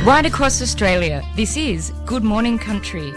Right across Australia, this is Good Morning Country.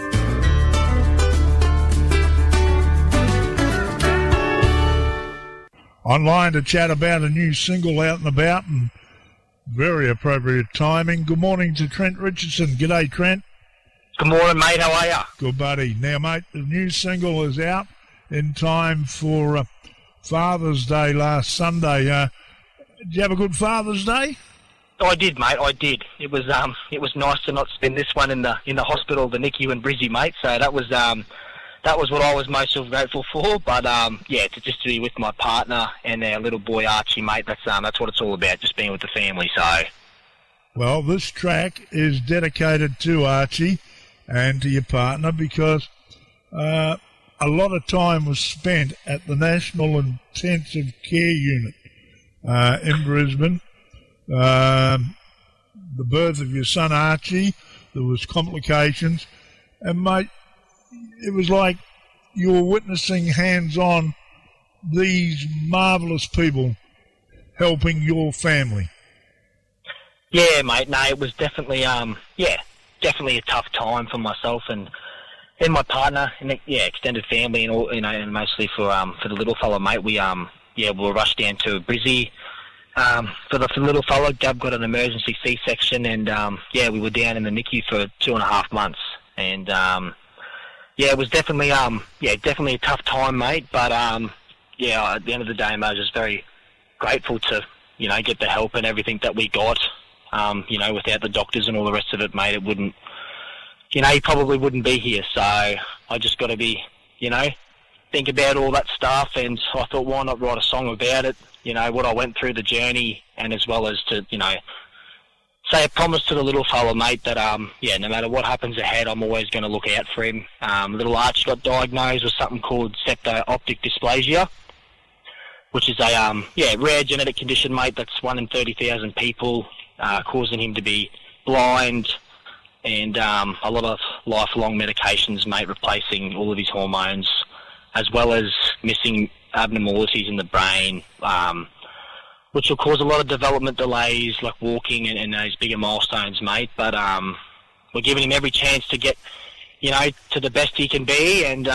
Online to chat about a new single out and about, and very appropriate timing. Good morning to Trent Richardson. G'day, Trent. Good morning, mate. How are you? Good, buddy. Now, mate, the new single is out in time for Father's Day last Sunday. Did you have a good Father's Day? I did, mate. I did. It was nice to not spend this one in the hospital, the NICU in Brizzy, mate. So that was what I was most grateful for. But to be with my partner and our little boy Archie, mate. That's what it's all about. Just being with the family. So. Well, this track is dedicated to Archie and to your partner because a lot of time was spent at the National Intensive Care Unit in Brisbane. The birth of your son Archie, there was complications, and mate, it was like you were witnessing hands-on these marvellous people helping your family. Yeah, mate. No, it was definitely definitely a tough time for myself and my partner and extended family and all, and mostly for the little fella, mate. We were rushed down to Brizzy. For the little fella, Gab got an emergency C-section, and we were down in the NICU for 2.5 months, and it was definitely a tough time, mate. But at the end of the day, mate, I was just very grateful to get the help and everything that we got. Without the doctors and all the rest of it, mate, it wouldn't. He probably wouldn't be here. So I just got to be, think about all that stuff, and I thought, why not write a song about it? What I went through, the journey, and as well as to, say a promise to the little fella, mate, that, no matter what happens ahead, I'm always going to look out for him. Little Archie got diagnosed with something called septo-optic dysplasia, which is a, rare genetic condition, mate, that's 1 in 30,000 people, causing him to be blind, and a lot of lifelong medications, mate, replacing all of his hormones, as well as missing abnormalities in the brain, which will cause a lot of development delays, like walking and those bigger milestones, mate. But we're giving him every chance to get, to the best he can be, and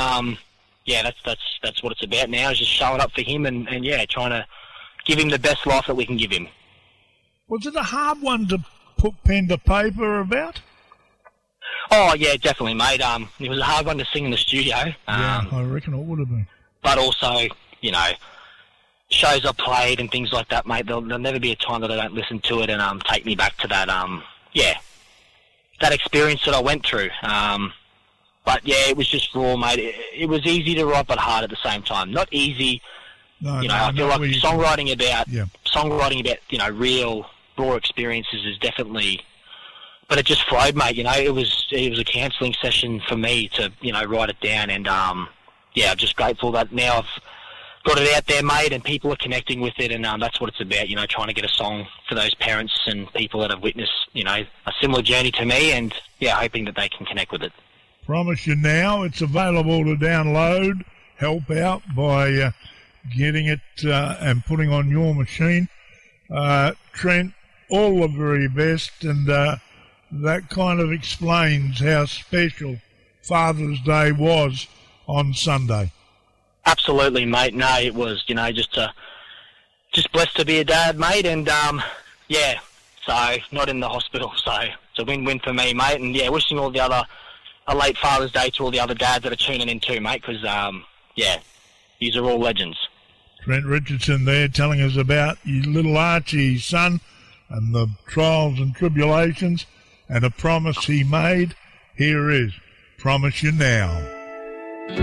that's what it's about now, is just showing up for him and trying to give him the best life that we can give him. Was it a hard one to put pen to paper about? Oh, yeah, definitely, mate. It was a hard one to sing in the studio. I reckon it would have been. But also, shows I played and things like that, mate, there'll never be a time that I don't listen to it and take me back to that, that experience that I went through. It was just raw, mate. It was easy to write, but hard at the same time. Not easy. I feel like songwriting about, real, raw experiences is definitely... But it just flowed, mate. It was a counselling session for me to, write it down. And, I'm just grateful that now I've got it out there, mate, and people are connecting with it. And that's what it's about, trying to get a song for those parents and people that have witnessed, a similar journey to me, and, hoping that they can connect with it. Promise you now, it's available to download, help out by getting it and putting on your machine. Trent, all the very best, and that kind of explains how special Father's Day was on Sunday. Absolutely, mate. No, it was, just blessed to be a dad, mate, and, so not in the hospital, so it's a win-win for me, mate, and, wishing all the other, a late Father's Day to all the other dads that are tuning in too, mate, because, these are all legends. Trent Richardson there telling us about your little Archie son and the trials and tribulations, and a promise he made. Here is Promise You Now.